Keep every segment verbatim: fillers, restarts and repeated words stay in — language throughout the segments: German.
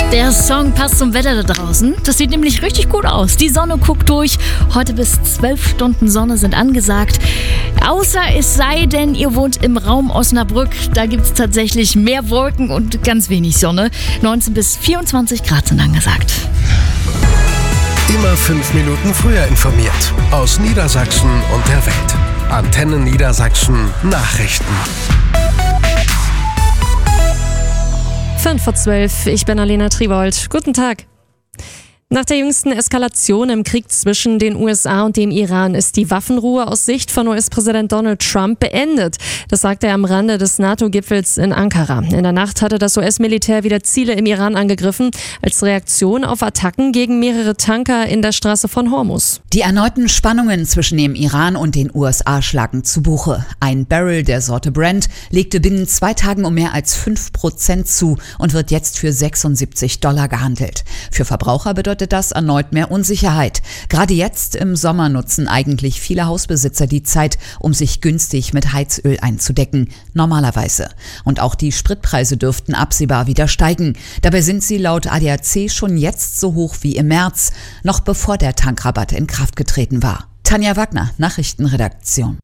Der Song passt zum Wetter da draußen. Das sieht nämlich richtig gut aus. Die Sonne guckt durch. Heute bis zwölf Stunden Sonne sind angesagt. Außer es sei denn, ihr wohnt im Raum Osnabrück. Da gibt es tatsächlich mehr Wolken und ganz wenig Sonne. neunzehn bis vierundzwanzig Grad sind angesagt. Immer fünf Minuten früher informiert. Aus Niedersachsen und der Welt. Antenne Niedersachsen Nachrichten. fünf vor zwölf, ich bin Alena Tribold. Guten Tag. Nach der jüngsten Eskalation im Krieg zwischen den U S A und dem Iran ist die Waffenruhe aus Sicht von U S-Präsident Donald Trump beendet. Das sagte er am Rande des NATO-Gipfels in Ankara. In der Nacht hatte das U S-Militär wieder Ziele im Iran angegriffen, als Reaktion auf Attacken gegen mehrere Tanker in der Straße von Hormuz. Die erneuten Spannungen zwischen dem Iran und den U S A schlagen zu Buche. Ein Barrel der Sorte Brent legte binnen zwei Tagen um mehr als fünf Prozent zu und wird jetzt für sechsundsiebzig Dollar gehandelt. Für Verbraucher bedeutet das erneut mehr Unsicherheit. Gerade jetzt im Sommer nutzen eigentlich viele Hausbesitzer die Zeit, um sich günstig mit Heizöl einzudecken. Normalerweise. Und auch die Spritpreise dürften absehbar wieder steigen. Dabei sind sie laut A D A C schon jetzt so hoch wie im März, noch bevor der Tankrabatt in Kraft getreten war. Tanja Wagner, Nachrichtenredaktion.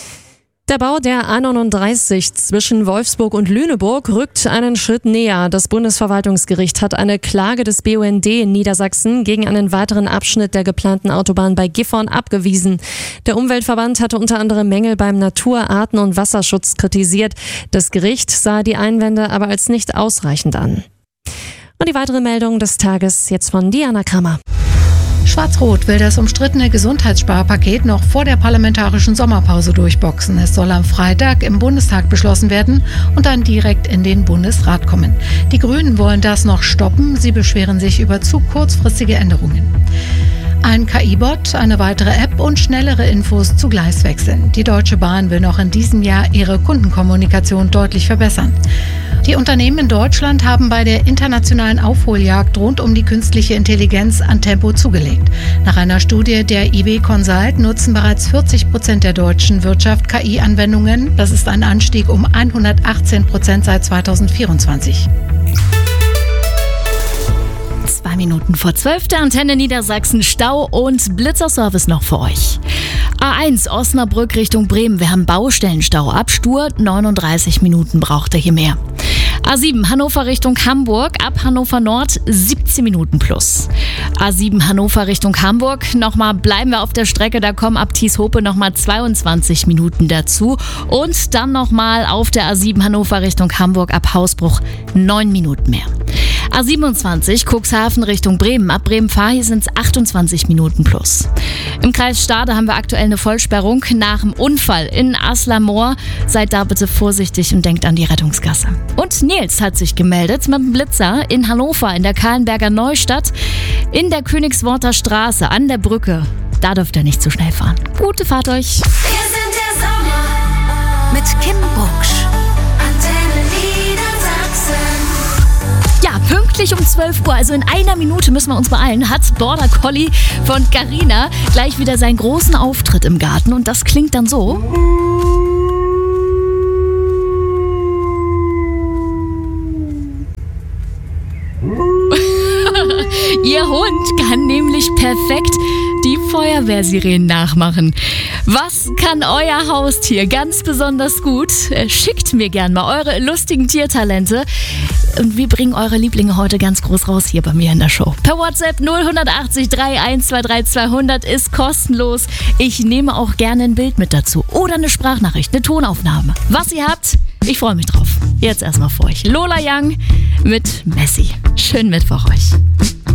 Der Bau der A neununddreißig zwischen Wolfsburg und Lüneburg rückt einen Schritt näher. Das Bundesverwaltungsgericht hat eine Klage des B U N D in Niedersachsen gegen einen weiteren Abschnitt der geplanten Autobahn bei Gifhorn abgewiesen. Der Umweltverband hatte unter anderem Mängel beim Natur-, Arten- und Wasserschutz kritisiert. Das Gericht sah die Einwände aber als nicht ausreichend an. Und die weitere Meldung des Tages jetzt von Diana Krammer. Schwarz-Rot will das umstrittene Gesundheitssparpaket noch vor der parlamentarischen Sommerpause durchboxen. Es soll am Freitag im Bundestag beschlossen werden und dann direkt in den Bundesrat kommen. Die Grünen wollen das noch stoppen. Sie beschweren sich über zu kurzfristige Änderungen. Ein K I-Bot, eine weitere App und schnellere Infos zu Gleiswechseln. Die Deutsche Bahn will noch in diesem Jahr ihre Kundenkommunikation deutlich verbessern. Die Unternehmen in Deutschland haben bei der internationalen Aufholjagd rund um die künstliche Intelligenz an Tempo zugelegt. Nach einer Studie der I W Consult nutzen bereits vierzig Prozent der deutschen Wirtschaft K I-Anwendungen. Das ist ein Anstieg um hundertachtzehn Prozent seit zweitausendvierundzwanzig. Zwei Minuten vor zwölf, der Antenne Niedersachsen, Stau und Blitzerservice noch für euch. A eins Osnabrück Richtung Bremen, wir haben Baustellenstau. Ab Stur neununddreißig Minuten braucht er hier mehr. A sieben Hannover Richtung Hamburg, ab Hannover Nord siebzehn Minuten plus. A sieben Hannover Richtung Hamburg, nochmal bleiben wir auf der Strecke, da kommen ab Tieshope nochmal zweiundzwanzig Minuten dazu. Und dann nochmal auf der A sieben Hannover Richtung Hamburg, ab Hausbruch neun Minuten mehr. A siebenundzwanzig Cuxhaven Richtung Bremen, ab Bremen-Fahr sind es achtundzwanzig Minuten plus. Im Kreis Stade haben wir aktuell eine Vollsperrung nach dem Unfall in Aslamor. Seid da bitte vorsichtig und denkt an die Rettungsgasse. Und Nils hat sich gemeldet mit dem Blitzer in Hannover, in der Kahlenberger Neustadt, in der Königsworter Straße, an der Brücke. Da dürft ihr nicht zu schnell fahren. Gute Fahrt euch. Wir sind der Sommer mit Kim Bucksch. Antenne Niedersachsen. Ja, pünktlich um zwölf Uhr, also in einer Minute müssen wir uns beeilen, hat Border Collie von Carina gleich wieder seinen großen Auftritt im Garten und das klingt dann so. Ihr Hund kann nämlich perfekt die Feuerwehrsirenen nachmachen. Was kann euer Haustier ganz besonders gut? Schickt mir gern mal eure lustigen Tiertalente. Und wir bringen eure Lieblinge heute ganz groß raus hier bei mir in der Show. Per WhatsApp null acht null drei eins zwei drei zweihundert ist kostenlos. Ich nehme auch gerne ein Bild mit dazu. Oder eine Sprachnachricht, eine Tonaufnahme. Was ihr habt, ich freue mich drauf. Jetzt erstmal für euch. Lola Young mit Messi. Schönen Mittwoch euch.